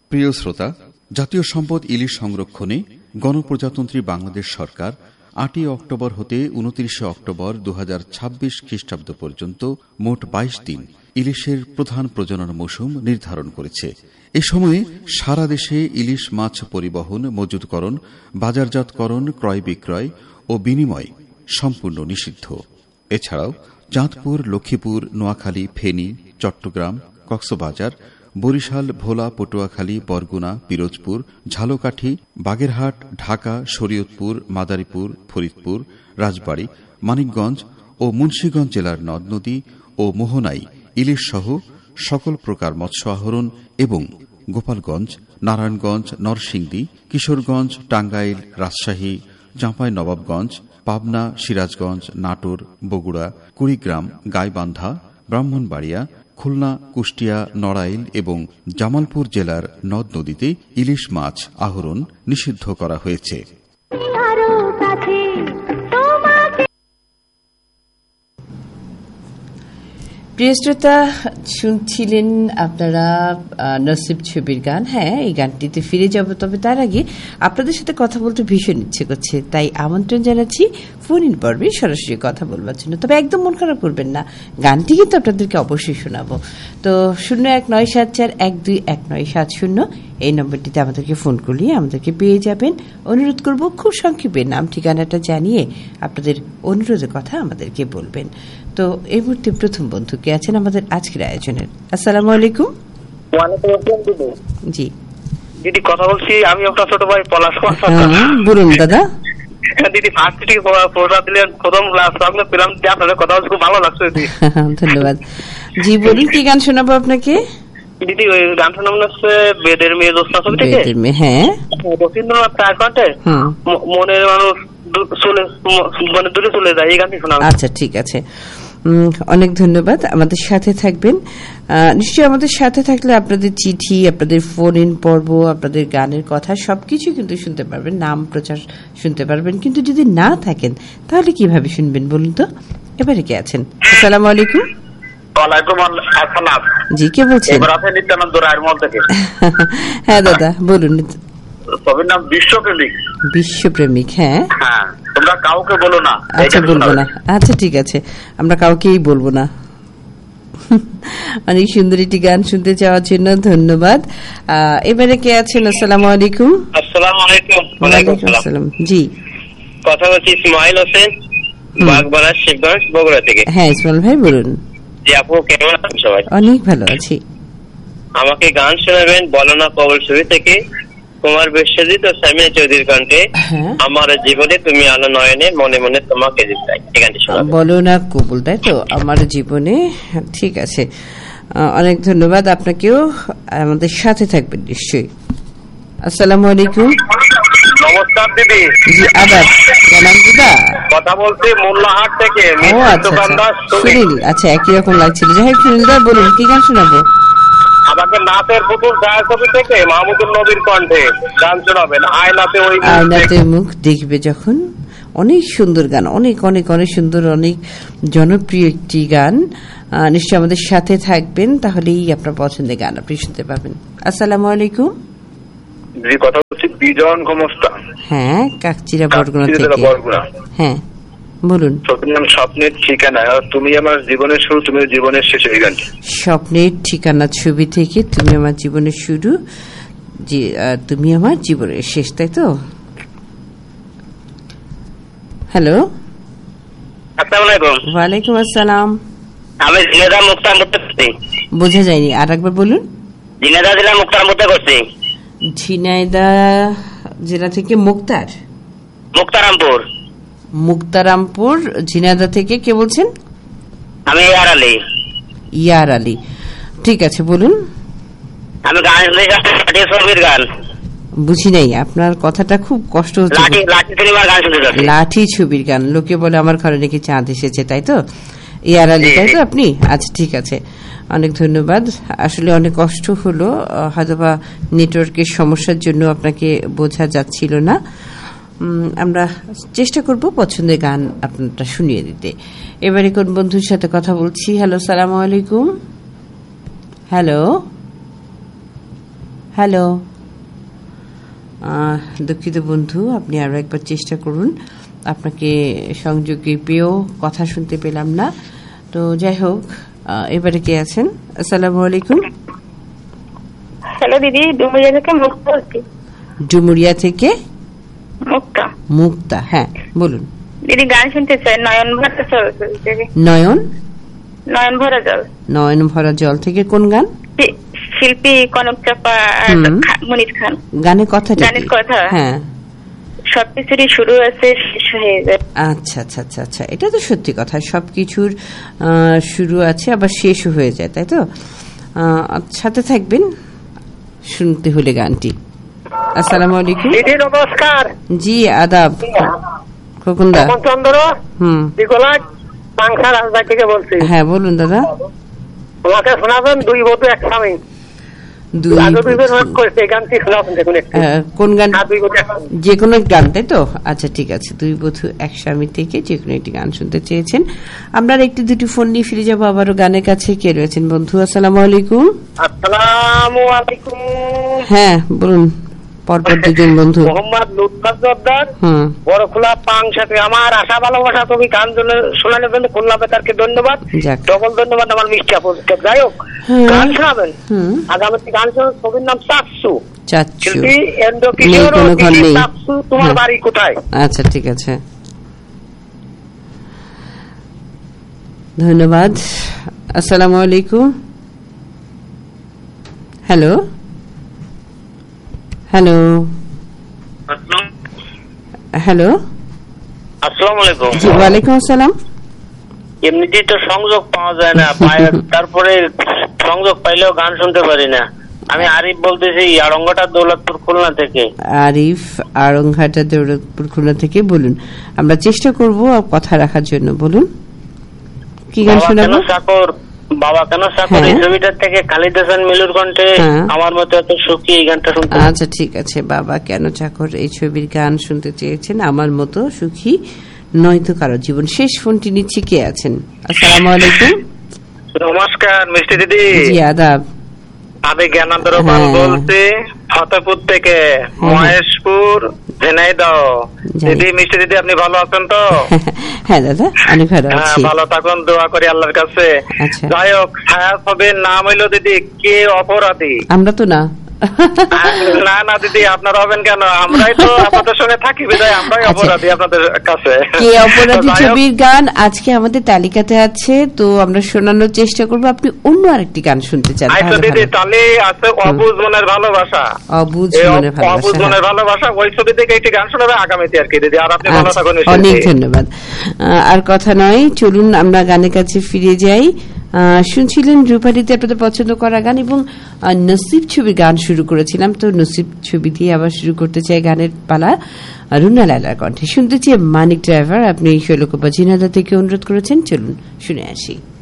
প্রিয় শ্রোতা, জাতীয় সম্পদ ইলিশ সংরক্ষণে গণপ্রজাতন্ত্রী বাংলাদেশ সরকার 8 অক্টোবর হতে 29 অক্টোবর 2026 খ্রিস্টাব্দ পর্যন্ত মোট 22 দিন ইলিশের প্রধান প্রজনন মৌসুম নির্ধারণ করেছে। এ সময়ে সারা দেশে ইলিশ মাছ পরিবহন, মজুতকরণ, বাজারজাতকরণ, ক্রয় বিক্রয় ও বিনিময় সম্পূর্ণ নিষিদ্ধ। এছাড়াও চাঁদপুর, লক্ষ্মীপুর, নোয়াখালী, ফেনী, চট্টগ্রাম, কক্সবাজার, বরিশাল, ভোলা, পটুয়াখালী, বরগুনা, পিরোজপুর, ঝালকাঠি, বাগেরহাট, ঢাকা, শরীয়তপুর, মাদারীপুর, ফরিদপুর, রাজবাড়ী, মানিকগঞ্জ ও মুন্সিগঞ্জ জেলার নদ নদী ও মোহনায় ইলিশ সহ সকল প্রকার মৎস্য আহরণ এবং গোপালগঞ্জ, নারায়ণগঞ্জ, নরসিংদী, কিশোরগঞ্জ, টাঙ্গাইল, রাজশাহী, চাঁপাইনবাবগঞ্জ, পাবনা, সিরাজগঞ্জ, নাটোর, বগুড়া, কুড়িগ্রাম, গাইবান্ধা, ব্রাহ্মণবাড়িয়া, খুলনা, কুষ্টিয়া, নড়াইল এবং জামালপুর জেলার নদ নদীতে ইলিশ মাছ আহরণ নিষিদ্ধ করা হয়েছে। প্রিয় শ্রোতা, শুনছিলেন আপনারা নসিব ছবির গান। হ্যাঁ, এই গানটিতে ফিরে যাব, তবে তার আগে আপনাদের সাথে কথা বলতে ভীষণ ইচ্ছে করছে, তাই আমন্ত্রণ জানাচ্ছি ফোন ইন পর্বে সরাসরি কথা বলবার জন্য। তবে একদম মন খারাপ করবেন না, গানটি কিন্তু আপনাদেরকে অবশ্যই শোনাবো। তো 019741219770 এই নম্বরটিতে আমাদেরকে ফোন করলে আমাদেরকে পেয়ে যাবেন। অনুরোধ করব খুব সংক্ষেপে নাম ঠিকানাটা জানিয়ে আপনাদের অনুরোধের কথা আমাদেরকে বলবেন। তো এই মুহূর্তে প্রথম বন্ধু কে আছেন আমাদের আজকের আয়োজনের? আসসালামু আলাইকুম। ওয়ালাইকুম আসসালাম দিদি। জি দিদি, কথা বলছি আমি আপনার ছোট ভাই পলাশ। বলুন দাদা। দিদি, ফার্স্ট থেকে প্রোগ্রাম দিলেন, প্রথম ক্লাস আপনার পেলাম, আপনাদের কথা বলতে খুব ভালো লাগছে দিদি। ধন্যবাদ। জি বলুন, কি গান শোনাবো আপনাকে? দিদি, ওই গান শোনানো হচ্ছে বেদের মেয়ে দোস্তা ছবি থেকে। বেদের মেয়ে, হ্যাঁ, রবীন্দ্রনাথ ঠাকুরের মনের মানুষ চলে, মানে দূরে চলে যায়, এই গানটি শোনাবো। আচ্ছা, ঠিক আছে, অনেক ধন্যবাদ। আমাদের সাথে থাকবেন নিশ্চয়ই। আমাদের সাথে থাকলে আপনাদের চিঠি, আপনাদের ফোন ইন পর্ব, আপনাদের গানের কথা সবকিছু কিন্তু শুনতে পারবেন, নাম প্রচার শুনতে পারবেন। কিন্তু যদি না থাকেন তাহলে কিভাবে শুনবেন বলুন তো? এবারে কে আছেন? আসসালামু আলাইকুম। ওয়ালাইকুম আসসালাম। জি, কে বলছেন? নিত্যানন্দ রায়ের থেকে। হ্যাঁ দাদা, বলুন। ছবির নাম বিশ্বপ্রেমিক। বিশ্বপ্রেমিক, হ্যাঁ। হ্যাঁ, তোমরা কাউকে বলো না। আচ্ছা, বলবো না। আচ্ছা, ঠিক আছে, আমরা কাউকেই বলবো না। অনেক সুন্দর একটি গান শুনতে চাওয়ার জন্য ধন্যবাদ। এবারে কে আছেন? আসসালামু আলাইকুম। আসসালামু আলাইকুম। ওয়ালাইকুম আসসালাম। জি, কথা বলছি ইসমাইল হোসেন, বাগবাড়া, শিবগঞ্জ, বগুড়া থেকে। হ্যাঁ ইসমাইল ভাই, বলুন। জি আপু, কেমন আছেন সবাই? অনেক ভালো আছি। আমাকে গান শোনাবেন বলো না কবল ছবি থেকে কুমার বিশ্বজিৎ ও সামিয়া চৌধুরীর কণ্ঠে আমার জীবনে তুমি আলো নয়নে মনে মনে তোমাকে দিতে। এই গানটি শোনাবেন। বলো না কবুল, তাই তো? আমার জীবনে, ঠিক আছে, অনেক ধন্যবাদ। আপনাকেও আমাদের সাথে থাকবেন নিশ্চয়ই। আসসালামু আলাইকুম। নমস্কার দিদি। জি, আবার জানান দিদা। কথা বলছি মোল্লাহাট থেকে। ও আচ্ছা, সুনীল। আচ্ছা, একই রকম লাগছিল। যাই হোক, সুনীল দা বলুন, কি গান শোনাবো? আমাকে নাচের পুতুল ছায়াছবি থেকে মাহমুদুল নবীর কণ্ঠে গান শোনাবেন। আয়নাতে ওই আয়নাতে মুখ দেখবে যখন। অনেক সুন্দর গান, অনেক অনেক অনেক সুন্দর, অনেক জনপ্রিয় একটি গান। নিশ্চয়ই আমাদের সাথে থাকবেন, তাহলেই আপনার পছন্দের গান আপনি শুনতে পাবেন। আসসালামু আলাইকুম। জি, কথা বলছি বিজন গোমস্তা। হ্যাঁ, কাকচিরা, বরগুনা থেকে। হ্যাঁ, বলুন। স্বপ্নের ঠিকানা, তুমি আমার জীবনের শুরু, তুমি জীবনের শেষ। এই গানটি স্বপ্নের ঠিকানা ছবি থেকে তুমি আমার জীবনের শুরু, তুমি আমার জীবনের শেষ, তাই তো? হ্যালো, আসসালামু আলাইকুম। ওয়ালাইকুম আসসালাম। আমি জিনেদা মুক্তার মধ্যে করছি। বোঝা যায়নি, আর একবার বলুন। জিনেদা জেলা মুক্তার মধ্যে করছি। ঝিনাইদা জেলা থেকে মুক্তার, মুক্তারামপুর। মুক্তারামপুর, ঝিনাইদা থেকে। কে বলছেন? আমি ইয়ার আলী। ইয়ার আলী, ঠিক আছে, বলুন। আমি গান ছবির গান বুঝি নাই, আপনার কথাটা খুব কষ্ট হচ্ছে। লাঠি ছবির গান। লোকে বলে আমার ঘরে নাকি চাঁদ এসেছে, তাই তো? ইয়ার আলী, তাই তো আপনি? আচ্ছা, ঠিক আছে, অনেক ধন্যবাদ। আসলে অনেক কষ্ট হলো, হয়তোবা নেটওয়ার্কের সমস্যার জন্য আপনাকে বোঝা যাচ্ছিল না। আমরা চেষ্টা করব পছন্দের গান আপনারটা শুনিয়ে দিতে। এবারে কোন বন্ধুর সাথে কথা বলছি? হ্যালো, সালামু আলাইকুম। হ্যালো, হ্যালো, দুঃখিত বন্ধু, আপনি আরো একবার চেষ্টা করুন। আপনাকে সংযোগে পেয়েও কথা শুনতে পেলাম না। তো যাই হোক, এবারে কে আছেন? আসসালামু আলাইকুম। হ্যালো দিদি, ডুমুরিয়া থেকে মুক্তা বলছি। ডুমুরিয়া থেকে মুক্তা। মুক্তা, হ্যাঁ বলুন দিদি। গান শুনতে চাই নয়ন ভরা জল। নয়ন নয়ন ভরা জল। নয়ন ভরা জল থেকে কোন গান? শিল্পী কনক চাপা আর মনির খান। গানের কথাটা গানের কথা? হ্যাঁ, সবকিছুরই শুরু আছে শেষ হয়ে যায়। আচ্ছা আচ্ছা আচ্ছা আচ্ছা, এটা তো সত্যি কথা, সবকিছুর শুরু আছে আবার শেষও হয়ে যায়, তাই তো? সাথে থাকবেন শুনতে হলে গানটি। আসসালামু আলাইকুম দিদি, নমস্কার। জি আদাব। খোকনদা চন্দ্র পাংশা রাজবাড়ি থেকে বলছি। হ্যাঁ বলুন দাদা। তোমাকে শোনাবেন দুই বধূ এক স্বামী। কোন গান? যে কোনো গান, তাই তো? আচ্ছা ঠিক আছে, দুই বধূ এক স্বামী থেকে যে কোনো একটি গান শুনতে চেয়েছেন। আমরা একটি দুটি ফোন নিয়ে ফিরে যাবো আবারও গানের কাছে। কে রয়েছেন বন্ধু? আসসালামু আলাইকুম। আসসালামু আলাইকুম। হ্যাঁ বলুন, পরপর দুজন বন্ধু। মোহাম্মদ লুৎফর জর্দার, বড় খোলা পাংশাতে। আমার আশা ভালোবাসা তুমি গান শোনানোর জন্য খুলনা বেতারকে ধন্যবাদ, ডবল ধন্যবাদ আমার মিষ্টি আপুকে। যাই হোক, গান শোনাবেন আগামী গান শোনার ছবির নাম চাচ্ছু। শিল্পী এন্দ্র কিশোর। চাচ্ছু, তোমার বাড়ি কোথায়? আচ্ছা ঠিক আছে, ধন্যবাদ। আসসালামু আলাইকুম। হ্যালো হ্যালো হ্যালো, আসসালামু আলাইকুম। জি ওয়ালাইকুম আসসালাম। এমনিতেই তো সংযোগ পাওয়া যায় না, তারপরে সংযোগ পাইলেও গান শুনতে পারি না। আমি আরিফ বলতেছি, আড়ংঘাটা দৌলতপুর খুলনা থেকে। আরিফ আড়ংঘাটা দৌলতপুর খুলনা থেকে, বলুন। আমরা চেষ্টা করব কথা রাখার জন্য। বলুন কি গান শোনাবো? বাবা কেন চাকর, এই ছবিটার থেকে খালিদ হাসান মিলুর কণ্ঠে আমার মতো এত সুখী, এই গানটা শুনতে। আচ্ছা ঠিক আছে, বাবা কেন চাকর এই ছবির গান শুনতে চেয়েছেন, আমার মতো সুখী নয়তো কারো জীবন। শেষ ফোনটি নিচ্ছি, কে আছেন? আসসালামু আলাইকুম। নমস্কার মিষ্টি দিদি। জি আদাব। আমি জ্ঞানান্তর পাল বলছি, ফতেপুর থেকে, মহেশপুর, ঝিনাইদহ। দিদি, মিষ্টি দিদি, আপনি ভালো আছেন তো? হ্যাঁ দাদা, অনেক ভালো আছি। ভালো থাকুন, দোয়া করি আল্লাহর কাছে। যাই হোক, ছায়া ছবির নাম হইলো দিদি কে অপরাধী। আমরা তো না। না না দিদি, আপনারা হবেন কেন? আমরাই তো আপনাদের সঙ্গে থাকি, বিদায় আমরাই অপরাধী আপনাদের কাছে। কে অপরাধী ছবির গান আজকে আমাদের তালিকাতে আছে, তো আমরা শোনানোর চেষ্টা করবো। আপনি অন্য আরেকটি গান শুনতে চান? আচ্ছা দিদি, তাহলে আছে অবুঝ মনের ভালোবাসা। অবুঝ মনের ভালোবাসা, অবুঝ মনের ভালোবাসা, ওই ছবি থেকে একটি গান শোনাবে আগামীতে আর কি দিদি। আর আপনি ভালো থাকুন। অনেক ধন্যবাদ। আর কথা নয়, চলুন আমরা গানের কাছে ফিরে যাই। শুনছিলেন রূপালীতে আপনাদের পছন্দ করা গান, এবং নসিব ছবির গান শুরু করেছিলাম। তো নসিব ছবি দিয়ে আবার শুরু করতে চাই গানের পালা। রুনা লায়লার কণ্ঠে শুনতে চাই মানিক ড্রাইভার। আপনি শৈলকুপা ঝিনাইদহ থেকে অনুরোধ করেছেন, চলুন শুনে আসি।